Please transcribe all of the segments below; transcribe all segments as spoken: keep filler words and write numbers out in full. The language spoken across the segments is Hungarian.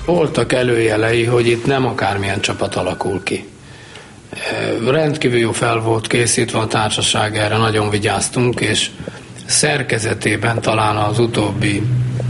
Voltak előjelei, hogy itt nem akármilyen csapat alakul ki. Rendkívül jó fel volt készítve a társaság, erre nagyon vigyáztunk, és szerkezetében talán az utóbbi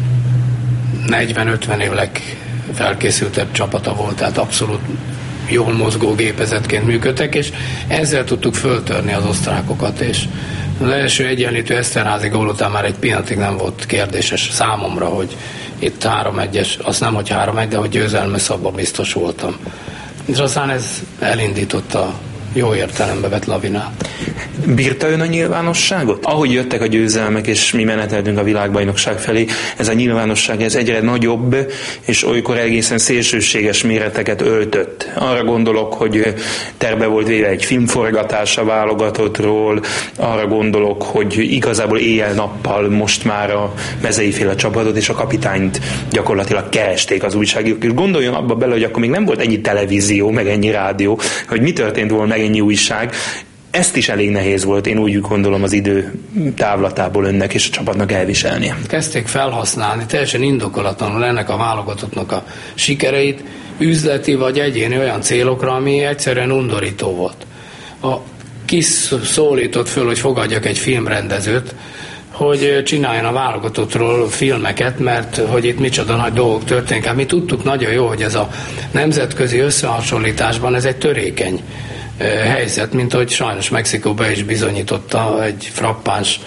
negyven-ötven év legfelkészültebb csapata volt, tehát abszolút jól mozgó gépezetként működtek, és ezzel tudtuk föltörni az osztrákokat, és az első egyenlítő Eszterházy gól után már egy pillanatig nem volt kérdéses számomra, hogy itt három egyes, azt nem, hogy három egy, de hogy győzelme szabban biztos voltam. És aztán ez elindította jó értelembe vett lavinát. Bírta ön a nyilvánosságot? Ahogy jöttek a győzelmek, és mi meneteltünk a világbajnokság felé, ez a nyilvánosság ez egyre nagyobb, és olykor egészen szélsőséges méreteket öltött. Arra gondolok, hogy terve volt véve egy filmforgatás a válogatottról, arra gondolok, hogy igazából éjjel-nappal most már a Mezei-féle csapatot és a kapitányt gyakorlatilag keresték az újságírók. És gondoljon abba bele, hogy akkor még nem volt ennyi televízió, meg ennyi rádió, hogy mi történt volna, meg ennyi újság. Ezt is elég nehéz volt, én úgy gondolom, az idő távlatából önnek és a csapatnak elviselnie. Kezdték felhasználni teljesen indokolatlanul ennek a válogatottnak a sikereit üzleti vagy egyéni olyan célokra, ami egyszerűen undorító volt. A kis szólított föl, hogy fogadjak egy filmrendezőt, hogy csináljon a válogatottról filmeket, mert hogy itt micsoda nagy dolgok történnek. Hát mi tudtuk nagyon jó, hogy ez a nemzetközi összehasonlításban ez egy törékeny helyzet, mint ahogy sajnos Mexikó be is bizonyította egy frappáns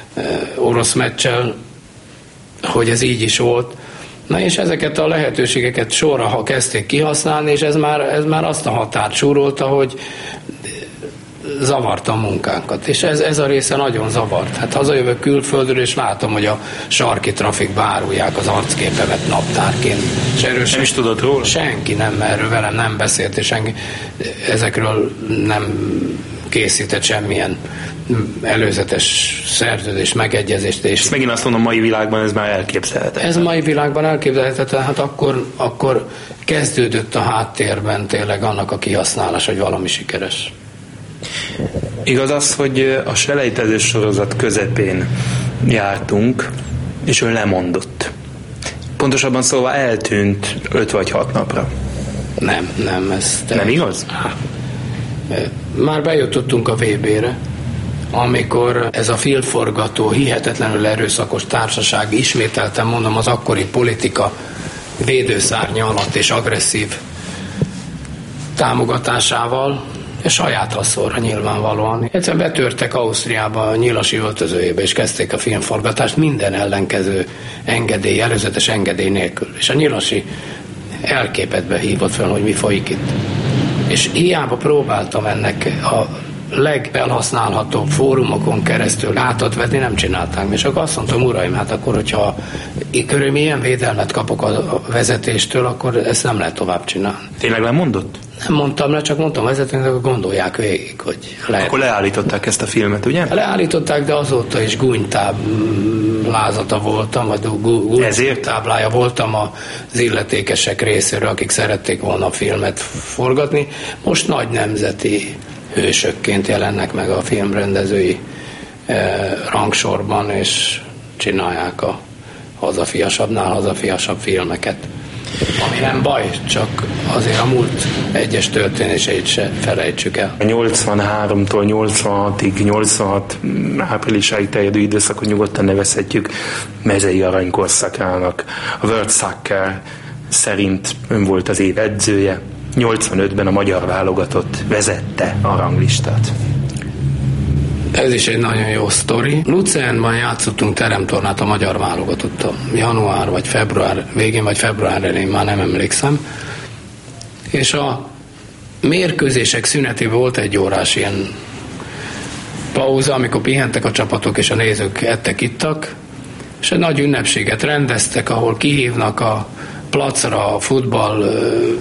orosz meccsel, hogy ez így is volt. Na és ezeket a lehetőségeket sorra ha kezdték kihasználni, és ez már, ez már azt a határt súrolta, hogy zavarta a munkánkat. És ez, ez a része nagyon zavart. Hát hazajövök külföldről, és látom, hogy a sarki trafikba árulják az arcképemet naptárként. És erről nem is tudod róla? Senki nem, erről velem nem beszélt, és senki, ezekről nem készített semmilyen előzetes szerződés, megegyezést. És ezt megint azt mondom, mai világban ez már elképzelhetetlen. Ez mai világban elképzelhetetlen, hát akkor, akkor kezdődött a háttérben tényleg annak a kihasználás, hogy valami sikeres. Igaz az, hogy a selejtezős sorozat közepén jártunk, és ő lemondott. Pontosabban szóval eltűnt öt vagy hat napra. Nem, nem, ez... Nem igaz? Már bejutottunk a vé bé-re, amikor ez a filmforgató, hihetetlenül erőszakos társaság, ismételten mondom, az akkori politika védőszárnya alatt és agresszív támogatásával, és saját haszonra nyilvánvalóan. Egyszerűen betörtek Ausztriába a Nyilasi öltözőjébe, és kezdték a filmforgatást minden ellenkező engedély, előzetes engedély nélkül. És a Nyilasi elképedve hívott fel, hogy mi folyik itt. És hiába próbáltam ennek a legfelhasználhatóbb fórumokon keresztül átadvetni, nem csinálták. És akkor azt mondtam, uraim, hát akkor, hogyha körülbelül ilyen védelmet kapok a vezetéstől, akkor ezt nem lehet tovább csinálni. Tényleg nem mondott? Nem mondtam le, csak mondtam vezetőnek, akkor gondolják végig, hogy lehet. Akkor leállították ezt a filmet, ugye? Leállították, de azóta is gúnytáblázata voltam, vagy gúnytáblája voltam az illetékesek részéről, akik szerették volna a filmet forgatni. Most nagy nemzeti hősökként jelennek meg a filmrendezői eh, rangsorban, és csinálják a hazafiasabbnál hazafiasabb filmeket. Ami nem baj, csak azért a múlt egyes történéseit se felejtsük el. nyolcvanháromtól nyolcvanhatig, nyolcvanhat áprilisáig terjedő időszakot nyugodtan nevezhetjük mezei aranykorszakának. A World Soccer szerint ön volt az év edzője, nyolcvanötben a magyar válogatott vezette a ranglistát. Ez is egy nagyon jó sztori. Luzernban játszottunk teremtornát a magyar válogatottal. Január vagy február végén, vagy február elején, már nem emlékszem. És a mérkőzések szünetében volt egy órás ilyen pauza, amikor pihentek a csapatok, és a nézők ettek, ittak, és egy nagy ünnepséget rendeztek, ahol kihívnak a placra, a futball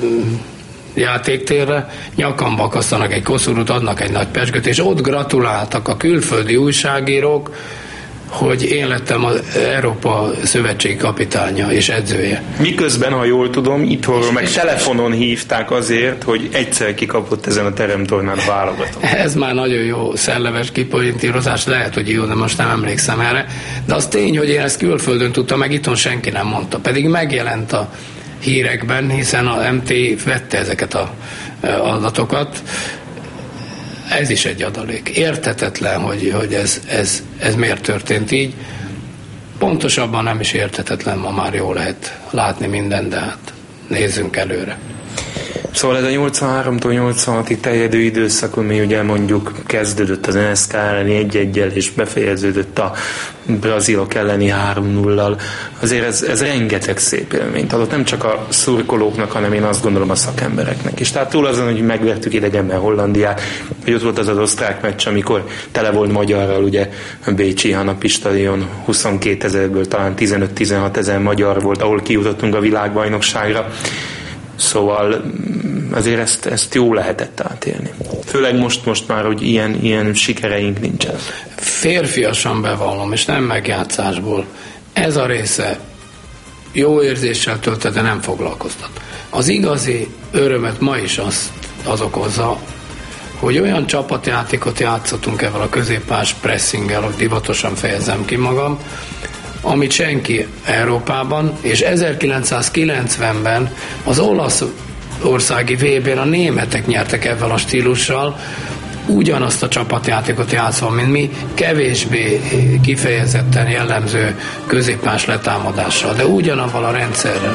játéktérre, nyakamba akasztanak egy koszorút, adnak egy nagy pezsgőt, és ott gratuláltak a külföldi újságírók, hogy én lettem az Európa Szövetség kapitánya és edzője. Miközben, ha jól tudom, itthonról meg telefonon hívták azért, hogy egyszer kikapott ezen a teremtornán válogatott. Ez már nagyon jó szellemes kipolitírozás, lehet, hogy jó, de most nem emlékszem erre. De az tény, hogy én ezt külföldön tudtam, meg itthon senki nem mondta. Pedig megjelent a hírekben, hiszen a em té vette ezeket az adatokat. Ez is egy adalék. Érthetetlen, hogy, hogy ez, ez, ez miért történt így. Pontosabban nem is érthetetlen, ma már jól lehet látni mindent, de hát nézzünk előre. Szóval ez a nyolcvanháromtól nyolcvanhatig terjedő időszak, ami ugye mondjuk kezdődött az en es ká elleni egy-egyel, és befejeződött a brazilok elleni három nullal. Azért ez, ez rengeteg szép élményt adott, nem csak a szurkolóknak, hanem én azt gondolom a szakembereknek is. Tehát túl azon, hogy megvertük idegenben Hollandiát, hogy ott volt az az osztrák meccs, amikor tele volt magyarral, ugye a bécsi Hanapi stadion huszonkétezerből talán tizenöt-tizenhat ezer magyar volt, ahol kijutottunk a világbajnokságra. Szóval azért ezt, ezt jó lehetett átélni. Főleg most, most már, hogy ilyen, ilyen sikereink nincsen. Férfiasan bevallom, és nem megjátszásból. Ez a része jó érzéssel töltött, de nem foglalkoztat. Az igazi örömet ma is az, az okozza, hogy olyan csapatjátékot játszottunk ezzel a középpás pressinggel, hogy divatosan fejezem ki magam, amit senki Európában, és ezerkilencszázkilencvenben az olaszországi vé bén a németek nyertek ezzel a stílussal, ugyanazt a csapatjátékot játszva, mint mi, kevésbé kifejezetten jellemző középpás letámadással, de ugyanavval a rendszerrel.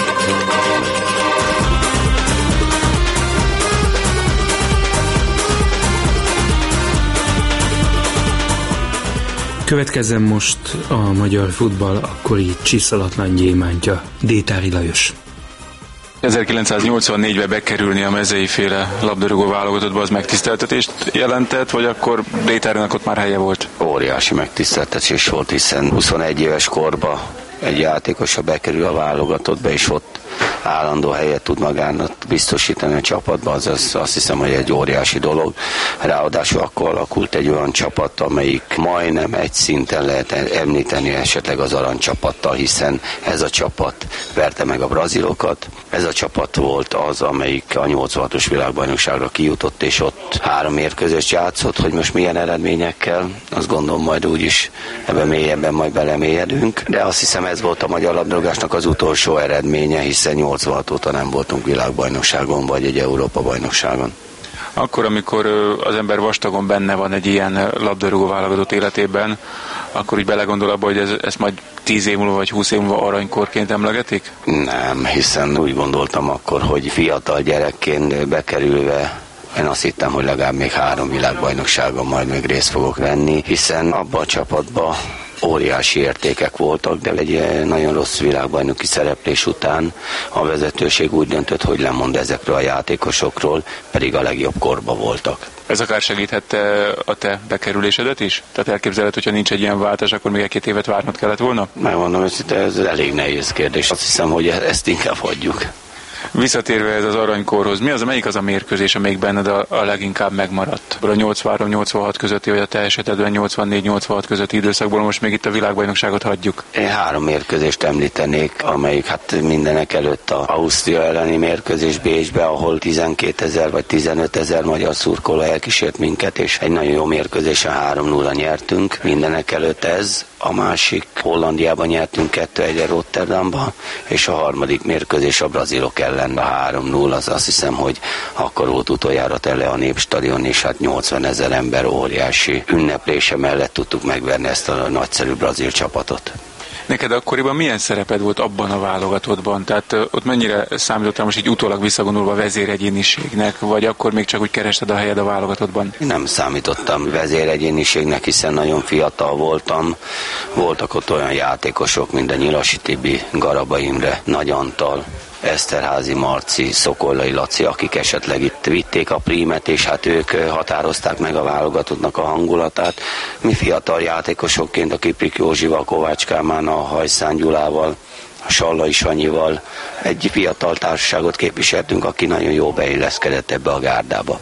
Következzen most a magyar futball akkori csiszolatlan gyémántja, Détári Lajos. ezerkilencszáznyolcvannégyben bekerülni a mezei féle labdarúgó válogatottba az megtiszteltetést jelentett, vagy akkor Détárinak ott már helye volt? Óriási megtiszteltetés volt, hiszen huszonegy éves korban egy játékos, ha bekerül a válogatottba, és ott állandó helyet tud magának biztosítani a csapatban, az, az azt hiszem, hogy egy óriási dolog. Ráadásul akkor alakult egy olyan csapat, amelyik majdnem egy szinten lehet említeni esetleg az aranycsapattal, hiszen ez a csapat verte meg a brazilokat. Ez a csapat volt az, amelyik a nyolcvanhatos világbajnokságra kijutott, és ott három mérkőzést játszott, hogy most milyen eredményekkel. Azt gondolom, majd úgyis ebben mélyebben majd belemélyedünk. De azt hiszem, ez volt a magyar labdarúgásnak az utolsó eredménye, hiszen nyolcvanhat óta nem voltunk világbajnokságon, vagy egy Európa-bajnokságon. Akkor, amikor az ember vastagon benne van egy ilyen labdarúgó válogatott életében, akkor úgy belegondol abba, hogy ez, ezt majd tíz év múlva vagy húsz év múlva aranykorként emlegetik? Nem, hiszen úgy gondoltam akkor, hogy fiatal gyerekként bekerülve én azt hittem, hogy legalább még három világbajnokságon majd még részt fogok venni, hiszen abban a csapatban óriási értékek voltak, de egy nagyon rossz világbajnoki szereplés után a vezetőség úgy döntött, hogy lemond ezekről a játékosokról, pedig a legjobb korban voltak. Ez akár segíthette a te bekerülésedet is? Tehát elképzelhet, hogyha nincs egy ilyen váltás, akkor még egy-két évet várnod kellett volna? Megmondom őszintén, ez elég nehéz kérdés. Azt hiszem, hogy ezt inkább hagyjuk. Visszatérve ez az aranykorhoz, mi az, melyik az a mérkőzés, amelyik benned a, a leginkább megmaradt? A nyolcvanhárom nyolcvanhat közötti, vagy a te esetedben nyolcvannégy nyolcvanhat közötti időszakból, most még itt a világbajnokságot hagyjuk. Én három mérkőzést említenék, amelyik hát mindenek előtt az Ausztria elleni mérkőzés Bécsbe, ahol tizenkétezer vagy tizenötezer magyar szurkoló elkísért minket, és egy nagyon jó mérkőzésen három nulla nyertünk. Mindenek előtt ez, a másik Hollandiában nyertünk kettő egyre Rotterdamba, és a harmadik mérkőzés a brazilok ellen a három nulla, az azt hiszem, hogy akkor volt utoljára tele a Népstadion, és hát nyolcvanezer ember óriási ünneplése mellett tudtuk megverni ezt a nagyszerű brazil csapatot. Neked akkoriban milyen szereped volt abban a válogatottban? Tehát ott mennyire számítottál most így utólag visszagondolva vezéregyéniségnek, vagy akkor még csak úgy kerested a helyed a válogatottban? Én nem számítottam vezéregyéniségnek, hiszen nagyon fiatal voltam. Voltak ott olyan játékosok, mint a Nyilasi Tibi, Garaba Imre, Nagy Antal, Eszterházi Marci, Szokollai Laci, akik esetleg itt vitték a prímet, és hát ők határozták meg a válogatottnak a hangulatát. Mi fiatal játékosokként a Kiprik Józsival, Kovács Kálmánnal, a Hajszán Gyulával, a Sallai Sanyival egy fiatal társaságot képviseltünk, aki nagyon jó beilleszkedett ebbe a gárdába.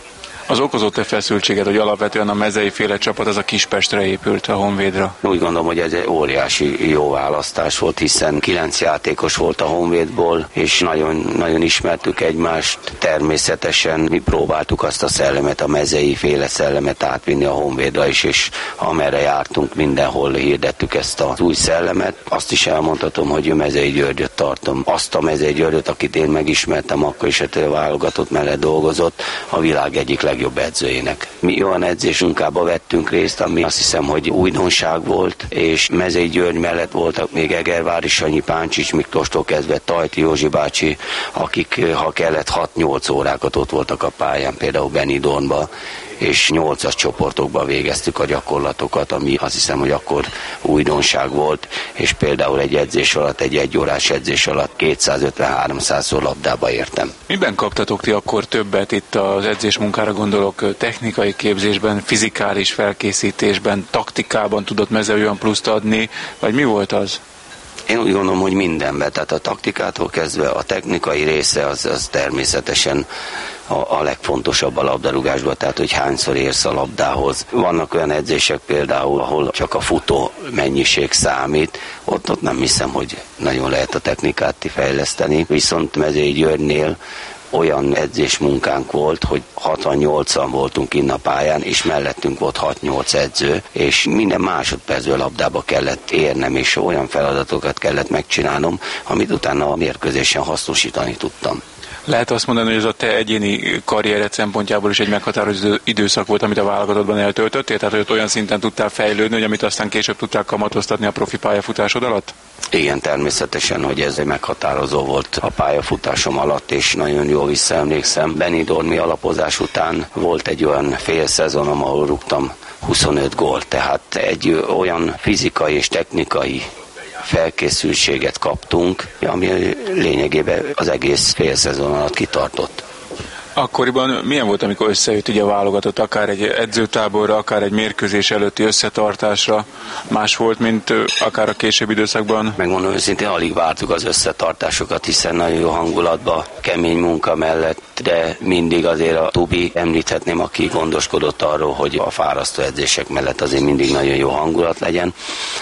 Az okozott-e feszültséget, hogy alapvetően a mezei féle csapat az a Kispestre épült, a Honvédra? Úgy gondolom, hogy ez egy óriási jó választás volt, hiszen kilenc játékos volt a Honvédból, és nagyon, nagyon ismertük egymást. Természetesen mi próbáltuk azt a szellemet, a mezei féle szellemet átvinni a Honvédra is, és amerre jártunk, mindenhol hirdettük ezt az új szellemet. Azt is elmondhatom, hogy a Mezei Györgyöt tartom. Azt a Mezei Györgyöt, akit én megismertem, akkor is a válogatott mellett dolgozott, a világ egyik legjobb edzőjének. Mi olyan edzés munkába vettünk részt, ami azt hiszem, hogy újdonság volt, és Mezei György mellett voltak még Egervári Sanyi, Páncsics Miklóstól kezdve Tajti Józsi bácsi, akik, ha kellett, hat-nyolc órákat ott voltak a pályán, például Benidormba, és nyolcas csoportokban végeztük a gyakorlatokat, ami azt hiszem, hogy akkor újdonság volt, és például egy edzés alatt, egy egyórás edzés alatt kétszázötven-háromszázszor labdába értem. Miben kaptatok ti akkor többet itt az edzés munkára, gondolok technikai képzésben, fizikális felkészítésben, taktikában tudott Mezei olyan pluszt adni, vagy mi volt az? Én úgy gondolom, hogy mindenben, tehát a taktikától kezdve a technikai része az, az természetesen a, a legfontosabb a labdarúgásban, tehát hogy hányszor érsz a labdához. Vannak olyan edzések például, ahol csak a futó mennyiség számít, ott, ott nem hiszem, hogy nagyon lehet a technikát fejleszteni, viszont Mezei Györgynél olyan edzésmunkánk volt, hogy hatvan-nyolcan voltunk innen a pályán, és mellettünk volt hat-nyolc edző, és minden másodpercben labdába kellett érnem, és olyan feladatokat kellett megcsinálnom, amit utána a mérkőzésen hasznosítani tudtam. Lehet azt mondani, hogy ez a te egyéni karriered szempontjából is egy meghatározó időszak volt, amit a válogatottban eltöltöttél? Tehát, hogy ott olyan szinten tudtál fejlődni, hogy amit aztán később tudtál kamatoztatni a profi pályafutásod alatt? Igen, természetesen, hogy ez egy meghatározó volt a pályafutásom alatt, és nagyon jól visszaemlékszem. Benidormi alapozás után volt egy olyan fél szezonom, ahol rúgtam huszonöt gólt, tehát egy olyan fizikai és technikai felkészültséget kaptunk, ami lényegében az egész fél szezon alatt kitartott. Akkoriban milyen volt, amikor összejött ugye a válogatott, akár egy edzőtáborra, akár egy mérkőzés előtti összetartásra? Más volt, mint akár a későbbi időszakban? Megmondom őszintén, alig vártuk az összetartásokat, hiszen nagyon jó hangulatban, kemény munka mellett, de mindig azért a Tubi említhetném, aki gondoskodott arról, hogy a fárasztó edzések mellett azért mindig nagyon jó hangulat legyen.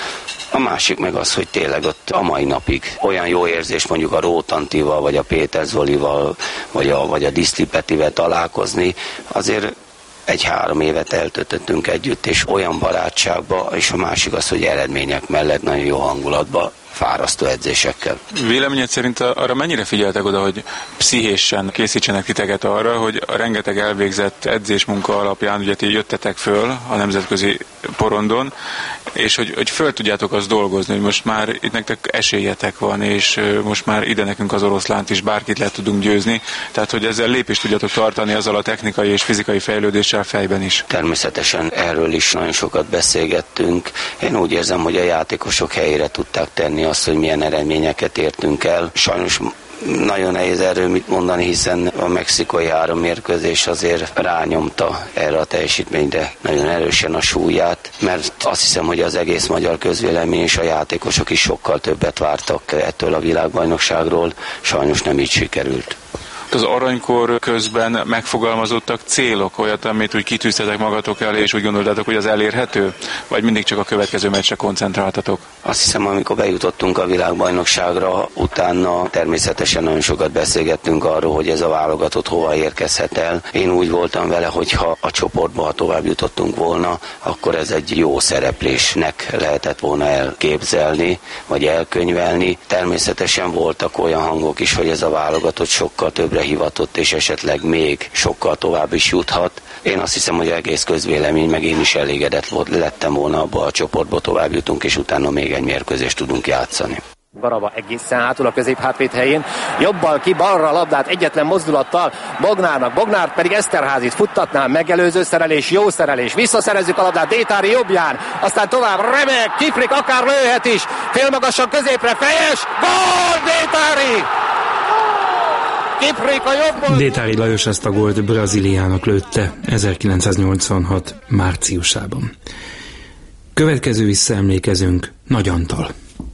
A másik meg az, hogy tényleg ott a mai napig olyan jó érzés mondjuk a Rótantival, vagy a Péter Zolival, vagy a, vagy a Diszti Petivel találkozni, azért egy-három évet eltöltöttünk együtt, és olyan barátságba, és a másik az, hogy eredmények mellett nagyon jó hangulatba, fárasztó edzésekkel. Véleményed szerint arra mennyire figyeltek oda, hogy pszichésen készítsenek titeket arra, hogy a rengeteg elvégzett edzésmunka alapján ugye ti jöttetek föl a nemzetközi porondon, és hogy, hogy föl tudjátok azt dolgozni, hogy most már itt nektek esélyetek van, és most már ide nekünk az oroszlánt is bárkit le tudunk győzni, tehát hogy ezzel lépést tudjátok tartani azzal a technikai és fizikai fejlődéssel fejben is. Természetesen erről is nagyon sokat beszélgettünk. Én úgy érzem, hogy a játékosok helyére tudták tenni azt, hogy milyen eredményeket értünk el. Sajnos nagyon nehéz erről mit mondani, hiszen a mexikai három mérkőzés azért rányomta erre a teljesítményre nagyon erősen a súlyát, mert azt hiszem, hogy az egész magyar közvélemény és a játékosok is sokkal többet vártak ettől a világbajnokságról, sajnos nem így sikerült. Az aranykor közben megfogalmazottak célok, olyat, amit úgy kitűztetek magatok elé, és úgy gondoltátok, hogy az elérhető? Vagy mindig csak a következő meccsre koncentráltatok? Azt hiszem, amikor bejutottunk a világbajnokságra, utána természetesen nagyon sokat beszélgettünk arról, hogy ez a válogatott hova érkezhet el. Én úgy voltam vele, hogy ha a csoportba, ha tovább jutottunk volna, akkor ez egy jó szereplésnek lehetett volna elképzelni, vagy elkönyvelni. Természetesen voltak olyan hangok is, hogy ez a válogatott sokkal többre hivatott, és esetleg még sokkal tovább is juthat. Én azt hiszem, hogy egész közvélemény, meg én is elégedett volt, lettem volna abba a csoportba, tovább jutunk, és utána még egy mérkőzést tudunk játszani. Garaba egészen hátul a középhátvéd helyén, jobbal ki, balra a labdát egyetlen mozdulattal Bognárnak, Bognár pedig Eszterházit futtatná, megelőző szerelés, jó szerelés, visszaszerezzük a labdát Détári jobbján, aztán tovább remek, Kifrik akár lőhet is, félmagasan középre, fejes, gól Détári! Détári Lajos ezt a gólt Brazíliának lőtte ezerkilencszáznyolcvanhat márciusában. Következő visszaemlékezünk Nagy Antal.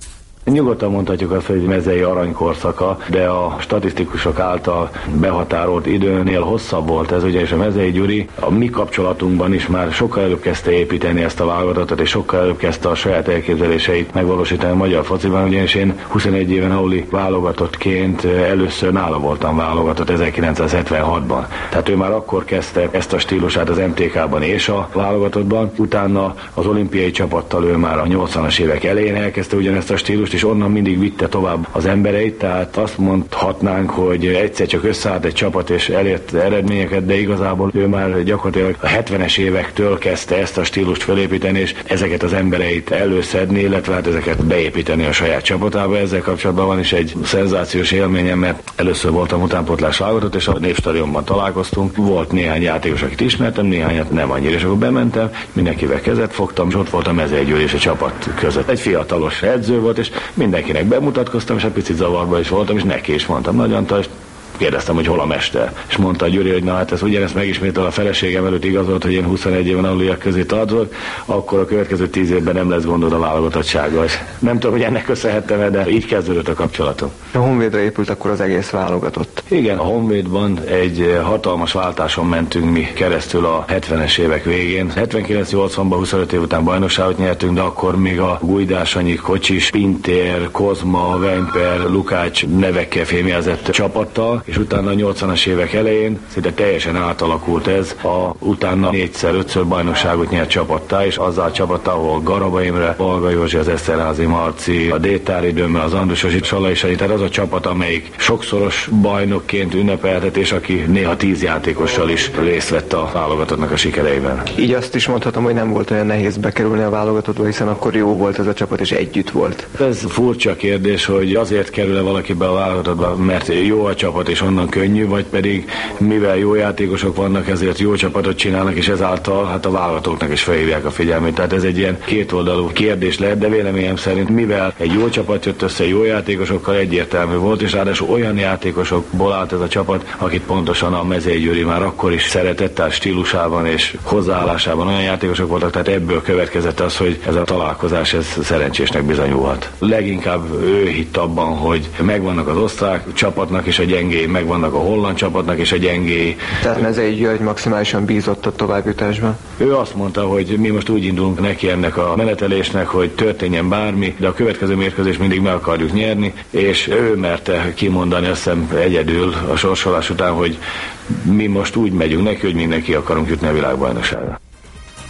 Nyugodtan mondhatjuk azt, hogy mezei aranykorszaka, de a statisztikusok által behatárolt időnél hosszabb volt ez, ugyanis a Mezei Gyuri a mi kapcsolatunkban is már sokkal előbb kezdte építeni ezt a válogatotot, és sokkal előbb kezdte a saját elképzeléseit megvalósítani a magyar fociban, ugyanis én huszonegy éven auli válogatottként először nála voltam válogatott ezerkilencszázhetvenhatban. Tehát ő már akkor kezdte ezt a stílusát az em té ká-ban és a válogatottban, utána az olimpiai csapattal ő már a nyolcvanas évek elején elkezdte ugyanezt a stílust, és onnan mindig vitte tovább az embereit, tehát azt mondhatnánk, hogy egyszer csak összeállt egy csapat és elért eredményeket, de igazából ő már gyakorlatilag a hetvenes évektől kezdte ezt a stílust felépíteni, és ezeket az embereit előszedni, illetve hát ezeket beépíteni a saját csapatába. Ezzel kapcsolatban van is egy szenzációs élményem, mert először voltam utánpótlás válogatott, és a Népstadionban találkoztunk. Volt néhány játékos, akit ismertem, néhányat nem annyira, és akkor bementem, mindenkivel kezet fogtam, és ott volt a Mezei Gyuri és a csapat között. Egy fiatalos edző volt, és mindenkinek bemutatkoztam, és egy picit zavarba is voltam, és neki is mondtam, Nagy Antal, és kérdeztem, hogy hol a mester. És mondta a Gyuri, hogy na hát ez ugyanezt megismétel a feleségem előtt igazolt, hogy én huszonegy éven aluliak közé tartozok, akkor a következő tíz évben nem lesz gondod a válogatottsággal. És nem tudom, hogy ennek köszönhettem, de így kezdődött a kapcsolatom. A Honvédre épült akkor az egész válogatott. Igen, a Honvédban egy hatalmas váltáson mentünk mi keresztül a hetvenes évek végén. hetvenkilenc nyolcvanban huszonöt év után bajnokságot nyertünk, de akkor még a Gulydásanyi, Kocsis, Pintér, Kozma, Vemper, Lukács nevekkel fémjelzett csapattal, és utána a nyolcvanas évek elején szinte teljesen átalakult ez, a utána négyszer, ötször bajnokságot nyert csapattá, és azzal a csapattá, ahol Garaba Imre, Valga Józsi, az Eszterházi Marci, a Détári Dömmel, az Andrusosi, Salai Sanyi, tehát az a csapat, amelyik sokszoros bajnokként ünnepelhet, és aki néha tíz játékossal is részt vett a válogatottnak a sikereiben. Így azt is mondhatom, hogy nem volt olyan nehéz bekerülni a válogatottba, hiszen akkor jó volt ez a csapat, és együtt volt. Ez furcsa kérdés, hogy azért kerül-e valaki be a válogatottba, mert jó a csapat, és onnan könnyű, vagy pedig mivel jó játékosok vannak, ezért jó csapatot csinálnak, és ezáltal hát a válogatottnak is felhívják a figyelmét. Tehát ez egy ilyen kétoldalú kérdés lehet, de véleményem szerint mivel egy jó csapat jött össze jó játékosokkal, egyértelmű volt, és ráadásul olyan játékosokból állt ez a csapat, akit pontosan a Mezei Gyuri már akkor is szeretett, tehát stílusában és hozzáállásában olyan játékosok voltak, tehát ebből következett az, hogy ez a találkozás ez szerencsésnek bizonyulhat. Leginkább ő hitt abban, hogy megvannak az osztrák csapatnak és a gyengéi, megvannak a holland csapatnak és a gyengéi. Tehát Mezei György maximálisan bízott a továbbjutásban? Ő azt mondta, hogy mi most úgy indulunk neki ennek a menetelésnek, hogy történjen bármi, de a következő mérkőzést mindig meg akarjuk nyerni, és ő merte kimondani azt hiszem egyedül a sorsolás után, hogy mi most úgy megyünk neki, hogy mindenki akarunk jutni a világbajnokságra.